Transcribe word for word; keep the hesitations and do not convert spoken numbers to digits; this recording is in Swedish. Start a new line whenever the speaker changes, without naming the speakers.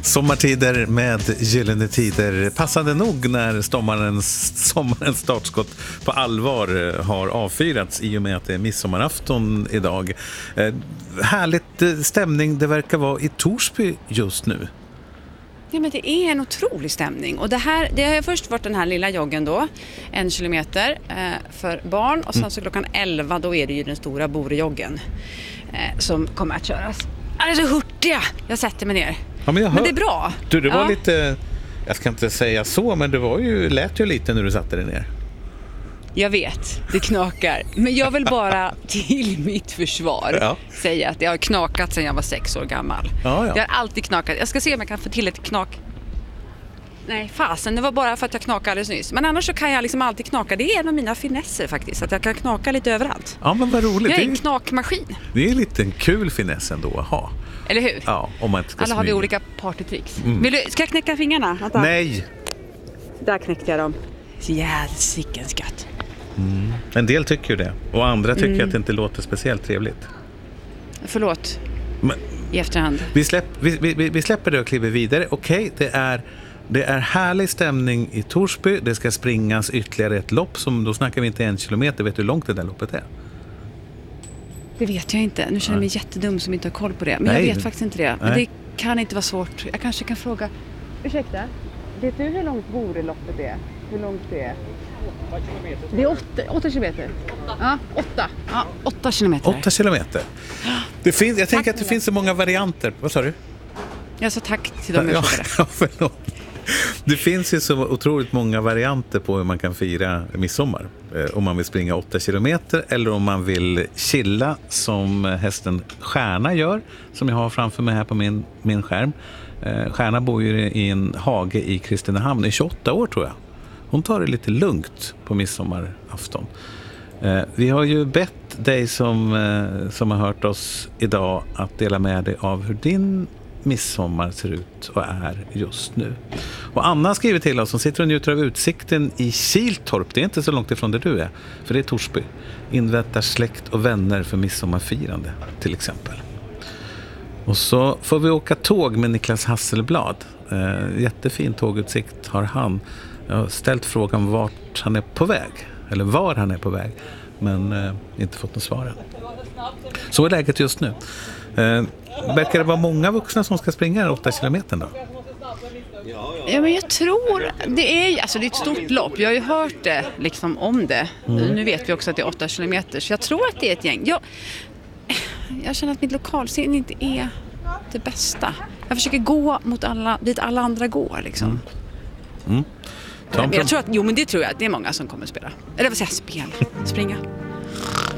Sommartider med gyllene tider. Passande nog när sommarens, sommarens startskott på allvar har avfyrats i och med att det är midsommarafton idag. Eh, härligt stämning det verkar vara i Torsby just nu.
Ja, men det är en otrolig stämning. Och det här, det har först varit den här lilla joggen då, en kilometer eh, för barn. Och sen mm. så klockan elva då är det ju den stora Borejoggen eh, som kommer att köras. Det är så hurtiga, jag sätter mig ner.
Ja, men, jag
men det är bra.
Du, det var
ja.
lite, jag ska inte säga så, men det var ju, lät ju lite när du satte dig ner.
Jag vet, det knakar. Men jag vill bara till mitt försvar ja. säga att jag har knakat sedan jag var sex år gammal.
Ja, ja.
Jag har alltid knakat. Jag ska se om jag kan få till ett knak. Nej, fasen, det var bara för att jag knakade alldeles nyss. Men annars så kan jag liksom alltid knaka. Det är en av mina finesser faktiskt, att jag kan knaka lite överallt.
Ja, men vad roligt.
Jag är en knakmaskin.
Det är lite en kul finess ändå att ha.
Eller hur?
Ja, om man inte ska
alla har vi olika partytricks. Mm. Vill du, ska jag knäcka fingrarna? Vänta.
Nej!
Där knäckte jag dem. Så jävla skatt.
Mm. En del tycker ju det. Och andra tycker mm. att det inte låter speciellt trevligt.
Förlåt.
Men,
i efterhand.
Vi, släpp, vi, vi, vi släpper det och kliver vidare. Okej, det är, det är härlig stämning i Torsby. Det ska springas ytterligare ett lopp. Som, då snackar vi inte en kilometer. Vet du hur långt det där loppet är?
Det vet jag inte. Nu känner jag mig jättedum som inte har koll på det. Men
Nej.
jag vet faktiskt inte det. Men det kan inte vara svårt. Jag kanske kan fråga. Ursäkta, vet du hur långt Boreloppet är? Hur långt det är? åtta kilometer. Det är åtta, åtta kilometer? Ja, åtta. Ja, åtta kilometer.
Åtta kilometer. Det finns, jag tänker att det finns så många varianter. Vad sa du?
Jag sa tack till dem jag frågade.
Ja, förlåt. Det finns ju så otroligt många varianter på hur man kan fira midsommar. Om man vill springa åtta kilometer eller om man vill chilla som hästen Stjärna gör. Som jag har framför mig här på min, min skärm. Stjärna bor ju i en hage i Kristinehamn i tjugoåtta år tror jag. Hon tar det lite lugnt på midsommarafton. Vi har ju bett dig som, som har hört oss idag att dela med dig av hur din midsommar ser ut och är just nu. Och Anna skriver till oss som sitter och njuter av utsikten i Kiltorp. Det är inte så långt ifrån där du är, för det är Torsby. Inväntar släkt och vänner för midsommarfirande till exempel. Och så får vi åka tåg med Niklas Hasselblad. Eh, jättefin tågutsikt har han. Jag har ställt frågan vart han är på väg. Eller var han är på väg. Men eh, inte fått något svar än. Så är läget just nu. Eh, verkar det vara många vuxna som ska springa den åtta kilometer då?
Ja, men jag tror det är, alltså det är ett stort lopp. Jag har ju hört det liksom om det. Mm. Nu vet vi också att det är åtta kilometer. Så jag tror att det är ett gäng. Jag, jag känner att mitt lokalsinne inte är det bästa. Jag försöker gå mot alla, dit alla andra går liksom.
Mm. Mm.
Men jag tror att, jo men det tror jag att det är många som kommer att spela. Eller vad säger jag, spela, springa.